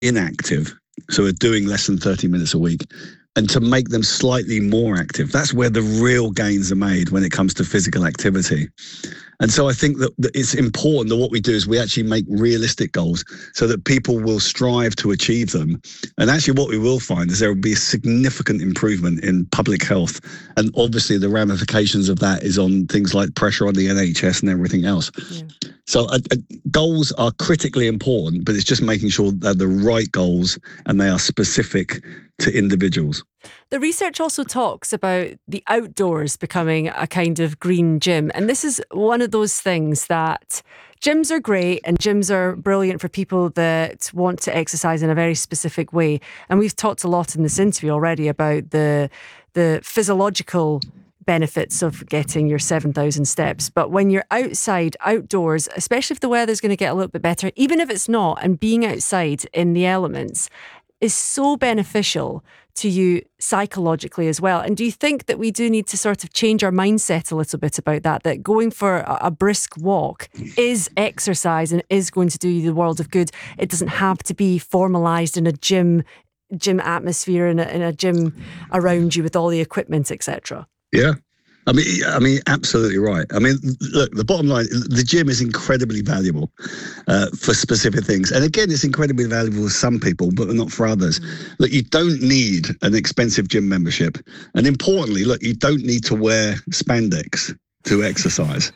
inactive, so are doing less than 30 minutes a week, and to make them slightly more active. That's where the real gains are made when it comes to physical activity. And so I think that it's important that what we do is we actually make realistic goals so that people will strive to achieve them. And actually what we will find is there will be a significant improvement in public health. And obviously the ramifications of that is on things like pressure on the NHS and everything else. Yeah. So goals are critically important, but it's just making sure they're the right goals and they are specific to individuals. The research also talks about the outdoors becoming a kind of green gym. And this is one of those things that gyms are great and gyms are brilliant for people that want to exercise in a very specific way. And we've talked a lot in this interview already about the physiological benefits of getting your 7,000 steps. But when you're outside, outdoors, especially if the weather's going to get a little bit better, even if it's not, and being outside in the elements is so beneficial to you psychologically as well. And do you think that we do need to sort of change our mindset a little bit about that going for a brisk walk is exercise and is going to do you the world of good? It doesn't have to be formalised in a gym atmosphere, in a gym around you with all the equipment, etc. Yeah. I mean, absolutely right. I mean, look, the bottom line, the gym is incredibly valuable for specific things. And again, it's incredibly valuable for some people, but not for others. Look, you don't need an expensive gym membership. And importantly, look, you don't need to wear spandex to exercise.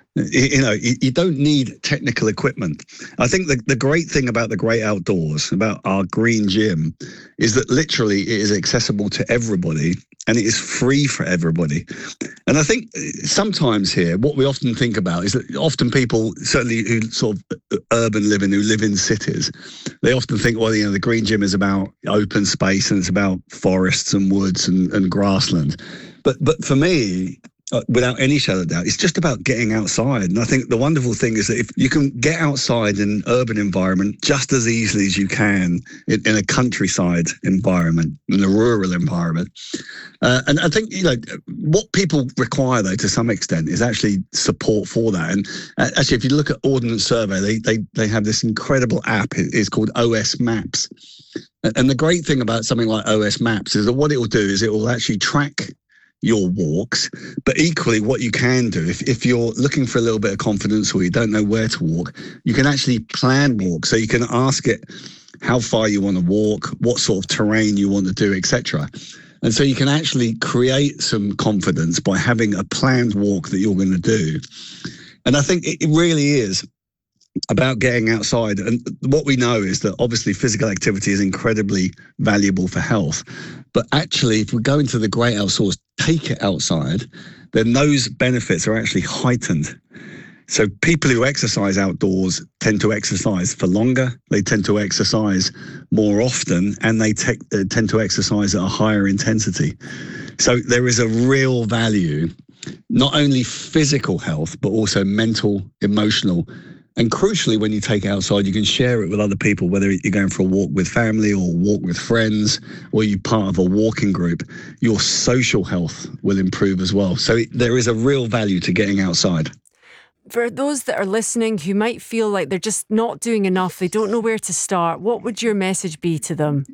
You don't need technical equipment. I think the great thing about the great outdoors, about our green gym, is that literally it is accessible to everybody and it is free for everybody. And I think sometimes here, what we often think about is that often people, certainly who sort of urban living, who live in cities, they often think, well, the green gym is about open space and it's about forests and woods and grassland. But for me, without any shadow of doubt, it's just about getting outside. And I think the wonderful thing is that if you can get outside in an urban environment just as easily as you can in a countryside environment, in a rural environment. And I think, what people require, though, to some extent, is actually support for that. And actually, if you look at Ordnance Survey, they have this incredible app. It's called OS Maps. And the great thing about something like OS Maps is that what it will do is it will actually track your walks, but equally what you can do, if you're looking for a little bit of confidence or you don't know where to walk, you can actually plan walks. So you can ask it how far you want to walk, what sort of terrain you want to do, etc. And so you can actually create some confidence by having a planned walk that you're going to do. And I think it really is about getting outside. And what we know is that obviously physical activity is incredibly valuable for health. But actually, if we go into the great outdoors, take it outside, then those benefits are actually heightened. So people who exercise outdoors tend to exercise for longer, they tend to exercise more often, and they tend to exercise at a higher intensity. So there is a real value, not only physical health, but also mental, emotional. And crucially, when you take it outside, you can share it with other people, whether you're going for a walk with family or walk with friends, or you're part of a walking group. Your social health will improve as well. So there is a real value to getting outside. For those that are listening who might feel like they're just not doing enough, they don't know where to start, what would your message be to them?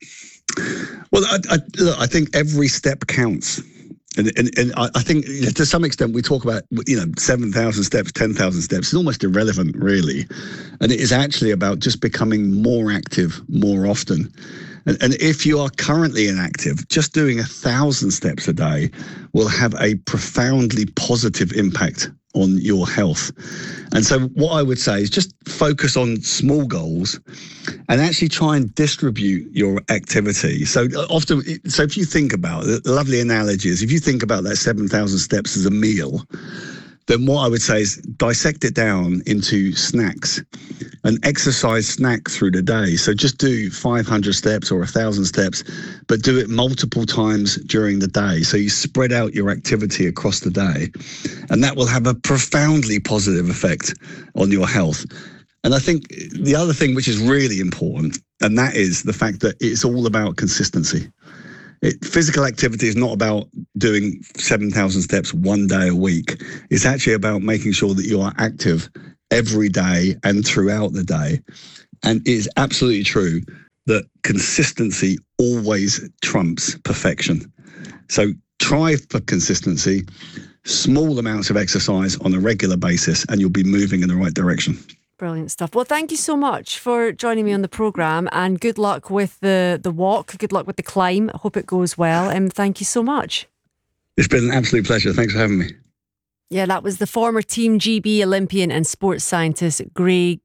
Well, I think every step counts. And I think to some extent we talk about 7,000 steps, 10,000 steps. It's almost irrelevant, really. And it is actually about just becoming more active more often. And if you are currently inactive, just doing 1,000 steps a day will have a profoundly positive impact on your health. And so what I would say is just focus on small goals and actually try and distribute your activity. So if you think about it, the lovely analogy is if you think about that 7,000 steps as a meal, then what I would say is dissect it down into snacks, an exercise snack through the day. So just do 500 steps or 1,000 steps, but do it multiple times during the day. So you spread out your activity across the day, and that will have a profoundly positive effect on your health. And I think the other thing which is really important, and that is the fact that it's all about consistency. Physical activity is not about doing 7,000 steps one day a week. It's actually about making sure that you are active every day and throughout the day. And it is absolutely true that consistency always trumps perfection. So try for consistency, small amounts of exercise on a regular basis, and you'll be moving in the right direction. Brilliant stuff. Well, thank you so much for joining me on the programme, and good luck with the walk. Good luck with the climb. I hope it goes well. And thank you so much. It's been an absolute pleasure. Thanks for having me. Yeah, that was the former Team GB Olympian and sports scientist Greg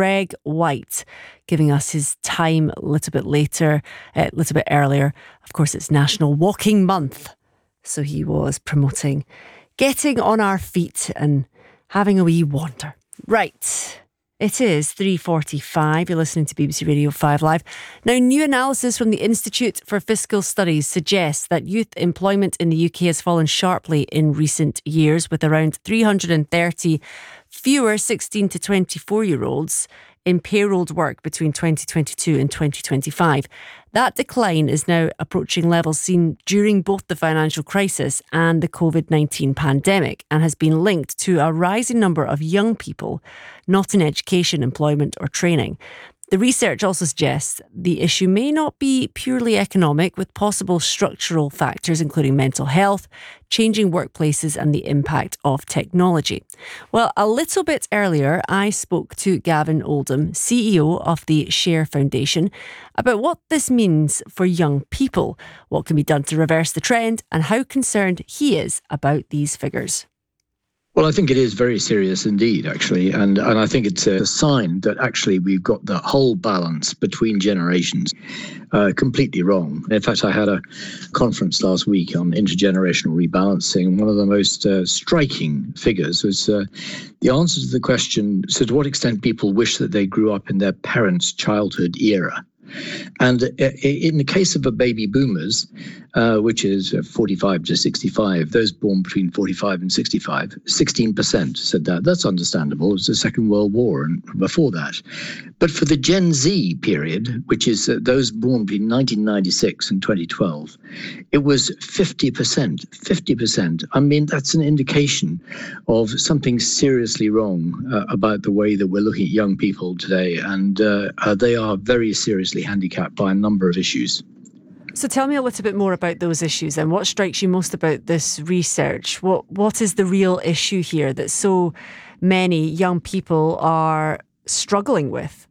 White giving us his time a little bit earlier. Of course, it's National Walking Month. So he was promoting getting on our feet and having a wee wander. Right. It is 3:45. You're listening to BBC Radio 5 Live. Now, new analysis from the Institute for Fiscal Studies suggests that youth employment in the UK has fallen sharply in recent years, with around 330 fewer 16 to 24-year-olds in payrolled work between 2022 and 2025. That decline is now approaching levels seen during both the financial crisis and the COVID-19 pandemic, and has been linked to a rising number of young people not in education, employment or training. The research also suggests the issue may not be purely economic, with possible structural factors including mental health, changing workplaces and the impact of technology. Well, a little bit earlier, I spoke to Gavin Oldham, CEO of the Share Foundation, about what this means for young people, what can be done to reverse the trend, and how concerned he is about these figures. Well, I think it is very serious indeed, actually. And I think it's a sign that actually we've got the whole balance between generations completely wrong. In fact, I had a conference last week on intergenerational rebalancing. One of the most striking figures was the answer to the question, so to what extent people wish that they grew up in their parents' childhood era. And in the case of the baby boomers, which is 45 to 65, those born between 45 and 65, 16% said that. That's understandable. It's the Second World War and before that. But for the Gen Z period, which is those born between 1996 and 2012, it was 50%. 50%. I mean, that's an indication of something seriously wrong about the way that we're looking at young people today. And they are very seriously handicapped by a number of issues. So tell me a little bit more about those issues and what strikes you most about this research. What is the real issue here that so many young people are struggling with?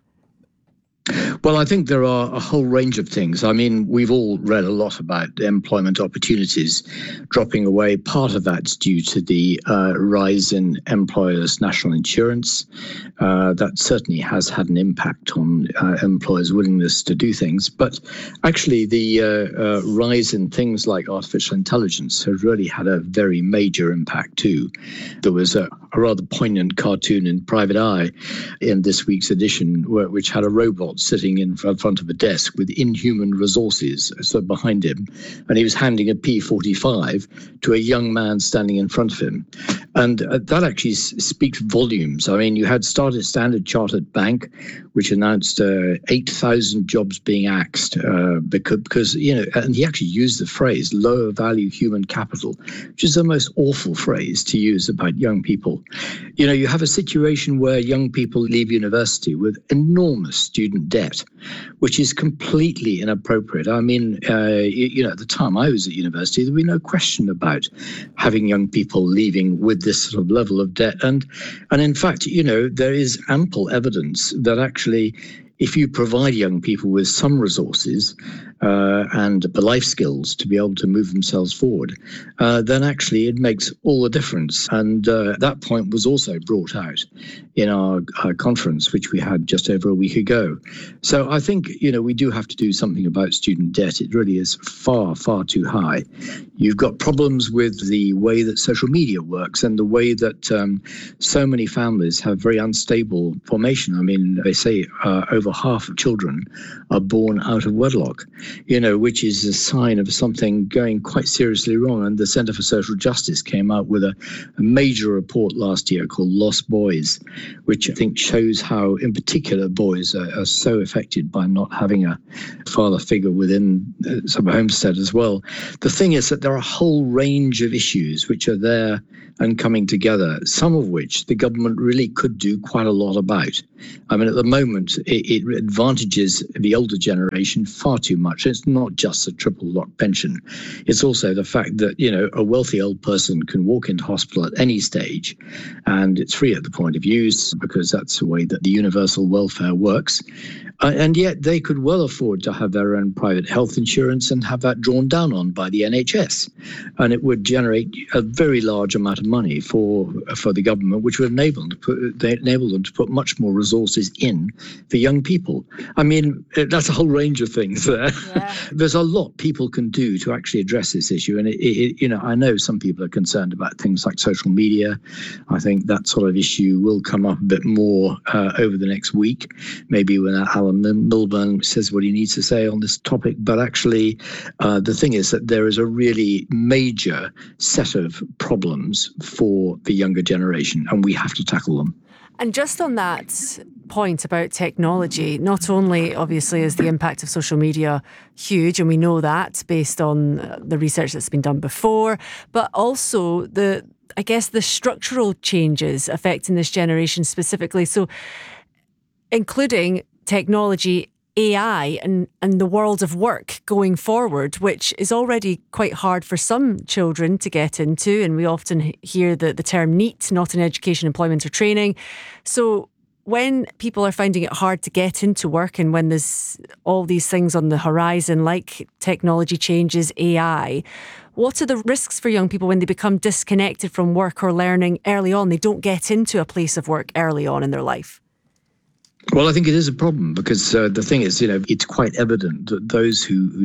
Well, I think there are a whole range of things. I mean, we've all read a lot about employment opportunities dropping away. Part of that's due to the rise in employers' national insurance. That certainly has had an impact on employers' willingness to do things. But actually, the rise in things like artificial intelligence has really had a very major impact too. There was a rather poignant cartoon in Private Eye in this week's edition, which had a robot sitting in front of a desk with inhuman resources behind him, and he was handing a P45 to a young man standing in front of him. And that actually speaks volumes. I mean, you had Standard Chartered Bank, which announced 8,000 jobs being axed because, you know, and he actually used the phrase lower value human capital, which is the most awful phrase to use about young people. You know, you have a situation where young people leave university with enormous student debt, which is completely inappropriate. I mean, you know, at the time I was at university, there would be no question about having young people leaving with this sort of level of debt. And in fact, you know, there is ample evidence that actually, if you provide young people with some resources and the life skills to be able to move themselves forward, then actually it makes all the difference. And that point was also brought out in our conference, which we had just over a week ago. So I think, you know, we do have to do something about student debt. It really is far, far too high. You've got problems with the way that social media works and the way that so many families have very unstable formation. I mean, they say over half of children are born out of wedlock, you know, which is a sign of something going quite seriously wrong. And the Centre for Social Justice came out with a major report last year called Lost Boys, which I think shows how, in particular, boys are so affected by not having a father figure within some homestead as well. The thing is that there are a whole range of issues which are there and coming together, some of which the government really could do quite a lot about. I mean, at the moment, it advantages the older generation far too much. It's not just a triple lock pension. It's also the fact that, a wealthy old person can walk into hospital at any stage and it's free at the point of use because that's the way that the universal welfare works. And yet they could well afford to have their own private health insurance and have that drawn down on by the NHS. And it would generate a very large amount of money for the government, which would enable them to put much more resources in for young people. I mean, that's a whole range of things there. Yeah. There's a lot people can do to actually address this issue. And, I know some people are concerned about things like social media. I think that sort of issue will come up a bit more over the next week, maybe when Alan Milburn says what he needs to say on this topic. But actually, the thing is that there is a really major set of problems for the younger generation, and we have to tackle them. And just on that point about technology, not only obviously is the impact of social media huge, and we know that based on the research that's been done before, but also the structural changes affecting this generation specifically. So including technology, AI and the world of work going forward, which is already quite hard for some children to get into. And we often hear the term NEET, not in education, employment or training. So when people are finding it hard to get into work and when there's all these things on the horizon like technology changes, AI, what are the risks for young people when they become disconnected from work or learning early on? They don't get into a place of work early on in their life. Well, I think it is a problem because the thing is, it's quite evident that those who